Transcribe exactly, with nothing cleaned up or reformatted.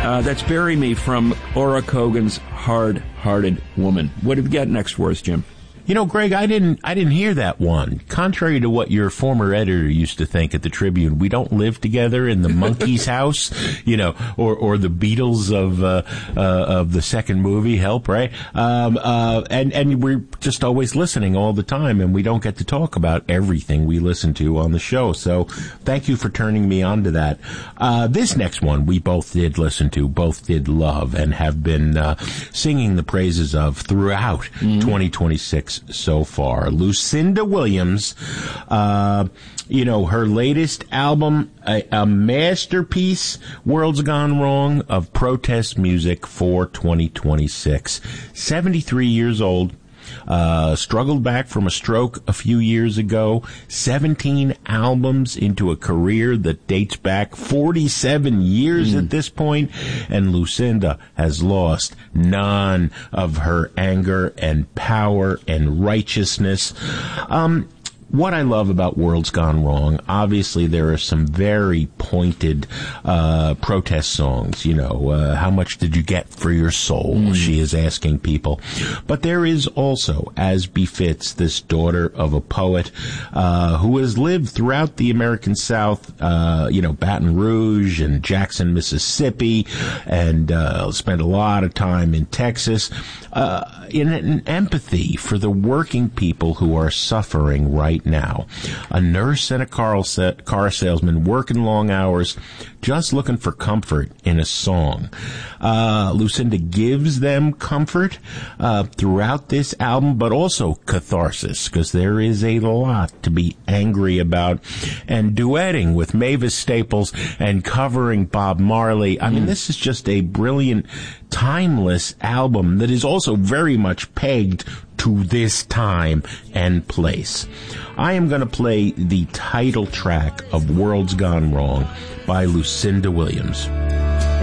Uh, that's Bury Me from Ora Kogan's Hard-Hearted Woman. What have you got next for us, Jim? You know, Greg, I didn't I didn't hear that one. Contrary to what your former editor used to think at the Tribune, we don't live together in the Monkey's house, you know, or or the Beatles of uh, uh, of the second movie, Help, right? Um, uh, and and we're just always listening all the time, and we don't get to talk about everything we listen to on the show. So, thank you for turning me on to that. Uh, this next one we both did listen to, both did love, and have been uh, singing the praises of throughout mm-hmm. twenty twenty-six. So far. Lucinda Williams, uh, you know, her latest album, a, a masterpiece, World's Gone Wrong, of protest music for twenty twenty-six. seventy-three years old. Uh, struggled back from a stroke a few years ago. seventeen albums into a career that dates back forty-seven years mm. at this point, and Lucinda has lost none of her anger and power and righteousness. Um, What I love about World's Gone Wrong, obviously there are some very pointed uh protest songs, you know, uh, how much did you get for your soul, mm. she is asking people. But there is also, as befits this daughter of a poet uh who has lived throughout the American South, uh you know, Baton Rouge and Jackson, Mississippi, and uh spent a lot of time in Texas, uh in an empathy for the working people who are suffering right now. A nurse and a car salesman working long hours, just looking for comfort in a song. Uh, Lucinda gives them comfort uh, throughout this album, but also catharsis, because there is a lot to be angry about. And duetting with Mavis Staples and covering Bob Marley. I mean, this is just a brilliant, timeless album that is also very much pegged to this time and place. I am going to play the title track of World's Gone Wrong by Lucinda Williams.